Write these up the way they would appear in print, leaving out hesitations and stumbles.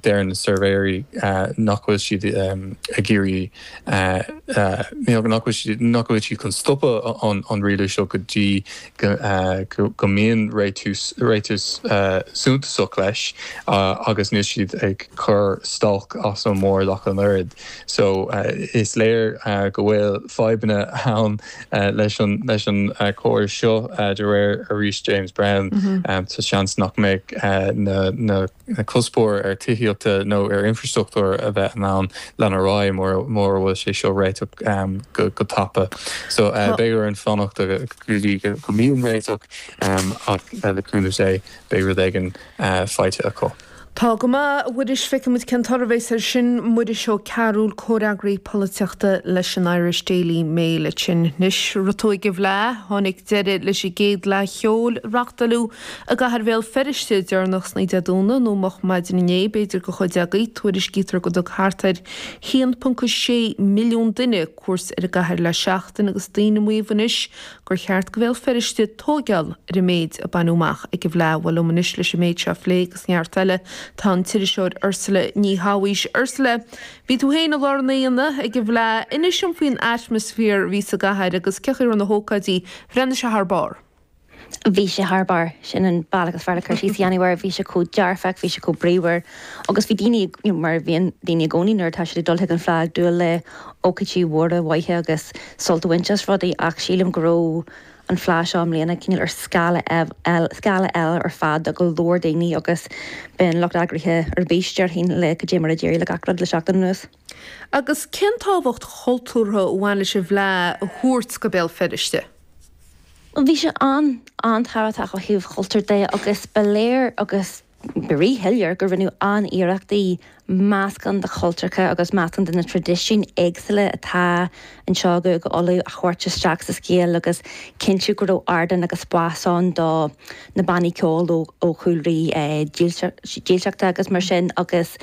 there in the survey nachhfuil siad a géirí nachhfuil siad chun stoppa an riile seo go dtí go mbíonn réitis súntasach leis agus níos siad ag chur stalk as an mór lech an oiread. So is léir go bhfuil fáibanna ann leis an cóir seo de réir a rís James Brown tá seans nach méid na cuspóir ar tithiíochta nó ar infrastruchtúr a bheith an lena rá mór bhfuil sé seo réiteach go tappa. So bégur an fannacht go míon réiteach ach leúna sé bégur éigen feite acu. Tá go bhfuil is feicimid ceantarvéis ar sin muid is seo cearúil córagraí politeachta leis an Irish Daily Mail sin níos rotóig go bhlé tháinig deireadh leis I géad le cheol reachtalú a gahar bhéal feriste dearnach sna deadúna nó moch maidin inné beidir go chuid agaí tuairis gítar go do chartaid 1.6 milliún duine cuas ar a gahar le seachtain agus daoine muomhanis gur cheart go bhfuil feriste tógeal ar a méid a banúmach ag go bhlé bhfuil manis leis a méid se phlé agus neartile tá tíiriseoir Ursula ní háis Ursula. Bhí tú héana lárnaíonna ag go bhlé inis sin faoin atmosfér ví a gahaid agus ceachir an na hócadí bhrenne se thbar. Bhí sé thbar sin an bailachas fearlachar sí anhar bhí se có dearfach bhí se có bríomhar agus bhí daine mar bhíon daine gcóínar tá sé dulthe an flag dúil le ócatí mhórda waithe agus solta winchas rudaí ach sílam gró an flash am léana cinil ar scala eile ar fad a go lór daoine agus ben locht agrithe ar béistear hín le go dé mar a déir le gacrad le seachtain nuas. Agus cén tábhacht choultúrtha bhhainle se bhlé a thuairt go béal feriste? Bhí se antharaach go hiúh choultúir dé agus beléir agus berí heilear gur bhainú an iireachtaí máscan de choultúrcha agus máscan den na tradiisiún éagsile atá an seo go olú a chuirte straach sa scéal agus cinú gur ó ardan agus spáán dá na bannaí ceol ó chúilrí díalteachta agus mar sin agus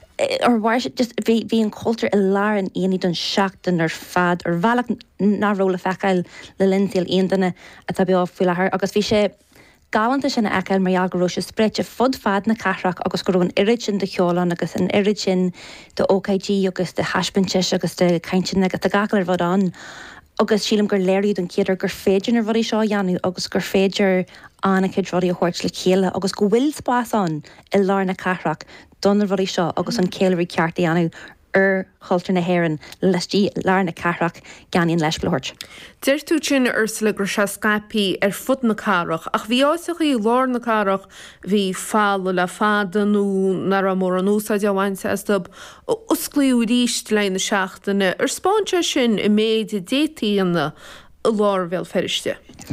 or bhhair just bhí an cultúr I láran aonaí don seachtain ar fad ar bhealach náróla fechail le lintíal aondaine atá beá fuil lethir agus bhí sé galanta sinna ecail mar go raibh sé spreite fud fad na carraach agus go raibh an irid sin de cheolán agus an irid sin de OKG agus de haispantis agus de caintin agus a gacail ar bhd an agus sílam gur léiríad an céidir gur féidir ar bhí seo dheanú agus gur féidir anna cid rudaí a chuirt le chéile agus go bhfuil spásán I lár na carraach donar bhí seo agus an céileirí ceartaí anú ar choultúir na hÉireann leistí lár na carraach ganíonn leis go hort. Deir tú sin Ursula gur se scaipí ar fud na carraach ach bhí áiseach í lár na carraach bhí fála le fadanú nar a mór an úsáid a bhainte astab usclaú ríist le na seachtaine ar spáinte sin I méid I détaíanna a lár bhéal feriste.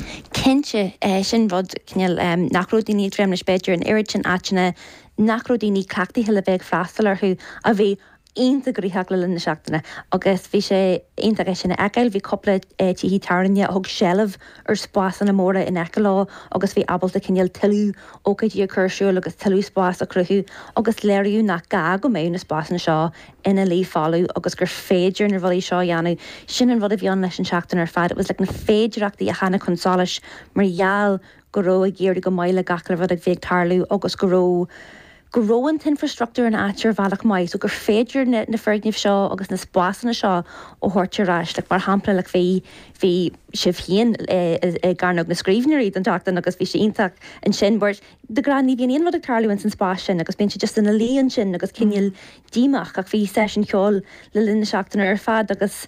Cinse sin bhd cinil nachródaoine tréim na spéidir an irid sin áiteanna nachródaoine clachtaí heile bheith freastal arthú a bhí Einta grítheach le na seachtaine agus bhí sé einta sinna ecail bhí coppla tíí taranne thug sealamh ar spásan na móra in Ecolá agus bhí abalta cinneal tiú ócaidí a chuirisiúil agus tiú spás a cruthú agus léiríú nach ga go méid na spásan seo ina lí fáú agus gur féidir na bhí seo dheanú sin an rud a bhíon leis an seachtain ar fad, it was le na féidirachtaí a chana consális margheall go ró a géirí go maiile gacra bhd ag bhéh tarlú agus go Grown infrastructure an áitir bhealach mai, so gur féidir na fergníomh seo agus na spásanna seo ó thuirteráis, le mar hampla le bhí sibh híon garnach na scríbhneirí an teachtain agus bhí sé ionach an sin bhir de gran ní bhíon éonmhad ag tarlúin san spás sin agus bíonn sé just in na líon sin agus cinneal dímach ach bhí sé sin ceol le linn na seachtaine ar fad agus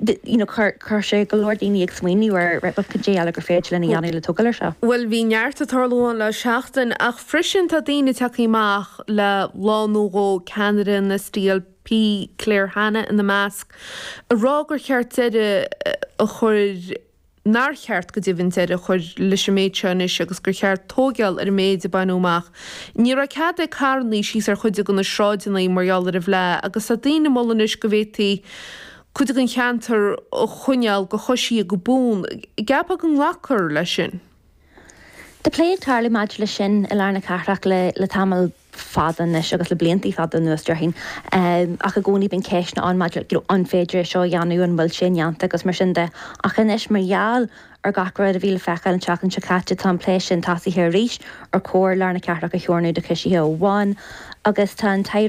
chur sé go leor daoine ag smaoinú ar go dé eile gur féidir lena dhéanú le tugail seo. Well bhí neart a tarlúin le seachtain ach frisin tá daoine takeíach le lánúró Canada na stíal P. Claire Hanna in the Mask. A rágur cheartide a chuir nar cheart go dtíhann a chuir leis méid seanis agus gur cheart tógeal ar méid a banúmach. Ní ra cead carnaí síos ar chuide go na sráidina marall ar a bhlé agus a daoine mollanis go bhhétaí chuide an cheantar ó chuneal go choisií go bún. Gapa an lachar lei sin. De pléag tarla maid le sin I lár na carraach le tamil fadan agus le bliantaí fadan nuastearthain ach a gcónaí bin ceisna an maid an féidir seo dheanú an bhfuil sin deanta agus mar sin de ach inis margheall ar gacra a bhíle fechail an teachann se caite tá pléis sin tasaí hir ríis ar cóir lár na carraach a cheornú de cisií ó bháin agus tá an